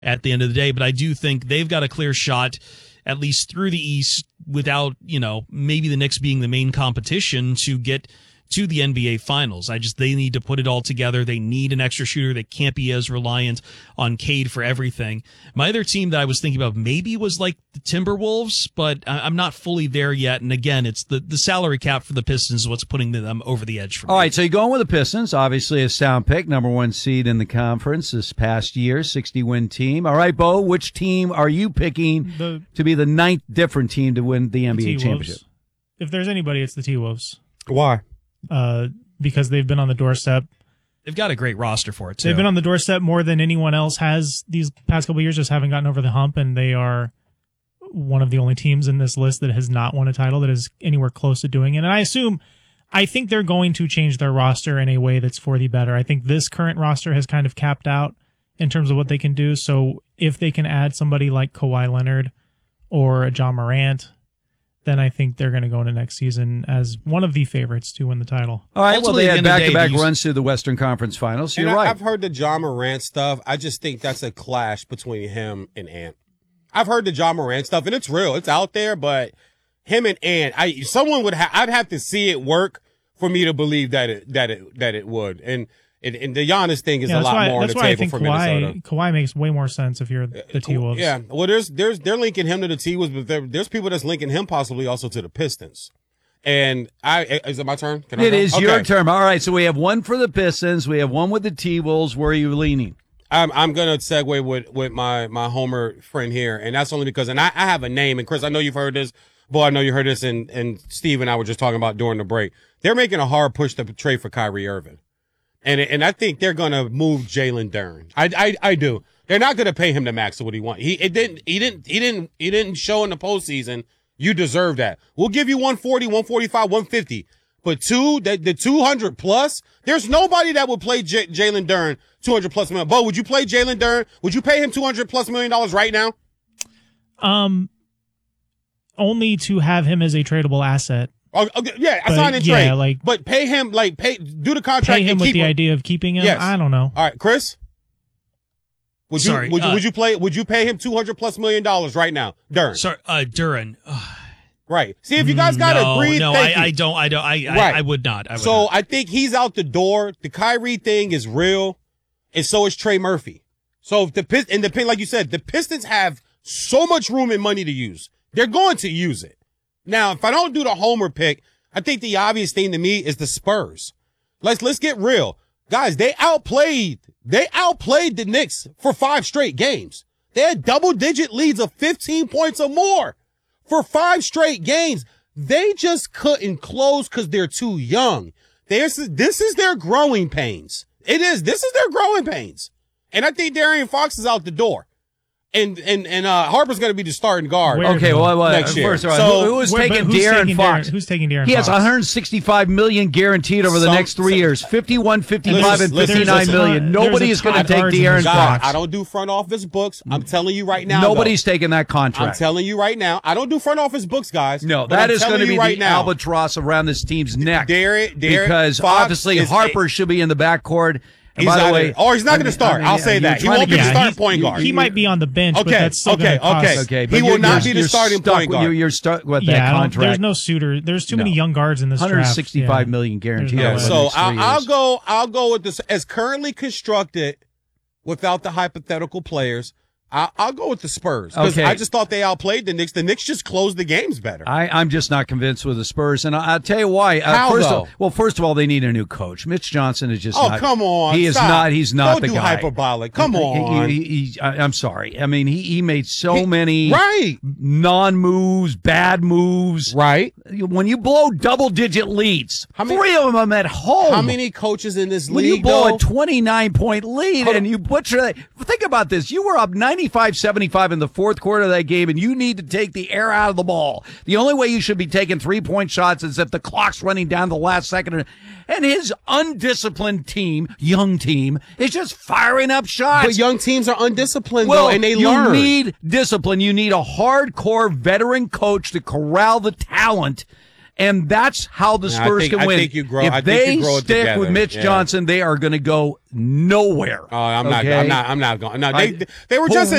at the end of the day. But I do think they've got a clear shot, at least through the East, without, maybe the Knicks being the main competition to get to the NBA Finals. They need to put it all together. They need an extra shooter. They can't be as reliant on Cade for everything. My other team that I was thinking about maybe was like the Timberwolves, but I'm not fully there yet. And again, it's the salary cap for the Pistons is what's putting them over the edge for me. All right, so you're going with the Pistons, obviously a sound pick, number 1 seed in the conference this past year, 60-win team. All right, Bo, which team are you picking to be the 9th different team to win the NBA championship? If there's anybody, it's the T-Wolves. Why? Because they've been on the doorstep. They've got a great roster for it, too. They've been on the doorstep more than anyone else has these past couple of years, just haven't gotten over the hump, and they are one of the only teams in this list that has not won a title that is anywhere close to doing it. And I think they're going to change their roster in a way that's for the better. I think this current roster has kind of capped out in terms of what they can do, so if they can add somebody like Kawhi Leonard or a John Morant, then I think they're going to go into next season as one of the favorites to win the title. All right, well, they had back-to-back runs to the Western Conference Finals, so you're right. I've heard the John Morant stuff. I just think that's a clash between him and Ant. I've heard the John Morant stuff, and it's real. It's out there, but him and Ant, I'd have to see it work for me to believe that it would. And the Giannis thing is a lot more on the table for Minnesota. Kawhi makes way more sense if you're the T-Wolves. Yeah, well, they're linking him to the T-Wolves, but there's people that's linking him possibly also to the Pistons. And is it my turn? It is your turn. All right, so we have one for the Pistons. We have one with the T-Wolves. Where are you leaning? I'm gonna segue with my Homer friend here, and that's only because, and I have a name, and Chris, I know you've heard this. Boy, I know you heard this, and Steve and I were just talking about during the break. They're making a hard push to trade for Kyrie Irving. And I think they're gonna move Jalen Duren. I do. They're not gonna pay him the max of what he wants. He didn't show in the postseason. You deserve that. We'll give you 140, 145, 150. But the 200 plus, there's nobody that would play Jalen Duren 200 plus million. Bo, would you play Jalen Duren? Would you pay him 200 plus $1 million right now? Only to have him as a tradable asset. Oh, okay, yeah, I signed a trade. But pay him, do the contract. Pay him with the idea of keeping him. Yes. I don't know. All right, Chris. Would you pay him 200 plus $1 million right now, Duren? Sorry, Duren. Right. See, if you guys got to agree. No, I don't. Right. I would not. I think he's out the door. The Kyrie thing is real, and so is Trey Murphy. So if like you said, the Pistons have so much room and money to use. They're going to use it. Now, if I don't do the homer pick, I think the obvious thing to me is the Spurs. Let's get real. Guys, they outplayed the Knicks for 5 straight games. They had double-digit leads of 15 points or more for 5 straight games. They just couldn't close because they're too young. This is their growing pains. This is their growing pains. And I think De'Aaron Fox is out the door. And Harper's going to be the starting guard. Next year. First of all, who's taking De'Aaron Fox? Who's taking De'Aaron Fox? He has $165 million guaranteed over the next 3 years. 51, 55, and 59 million. Nobody is going to take De'Aaron Fox. I don't do front office books. I'm telling you right now. Nobody's taking that contract. I'm telling you right now. I don't do front office books, guys. No, that is going to be the albatross around this team's neck. Because obviously Harper should be in the backcourt. And by the way, he's not going to start. I'll say that. He won't be the starting point guard. He might be on the bench, but that's still going to cost. Okay. He will not be the starting point guard. You're stuck with that contract. There's no suitor. There's too many young guards in this draft. $165 million guaranteed. So I'll go with this as currently constructed without the hypothetical players. I'll go with the Spurs. Okay. I just thought they outplayed the Knicks. The Knicks just closed the games better. I'm just not convinced with the Spurs, and I'll tell you why. First of all, they need a new coach. Mitch Johnson is just not. Oh, come on. He is not. He's not the guy. Don't do hyperbolic. Come on. I'm sorry. I mean, he made so many non-moves, bad moves. Right. When you blow double-digit leads, 3 of them at home. How many coaches in this league, when you blow a 29-point lead and you butcher that? Think about this. You were up 95-75 in the fourth quarter of that game, and you need to take the air out of the ball. The only way you should be taking 3-point shots is if the clock's running down the last second. And his undisciplined team, young team, is just firing up shots. But young teams are undisciplined, though, and they learn. You need discipline. You need a hardcore veteran coach to corral the talent. And that's how the Yeah, Spurs can win. I think you grow. If I think they you grow it stick together. with Mitch Yeah. Johnson, they are going to go nowhere. Oh, I'm okay? not going. No, I- they were who just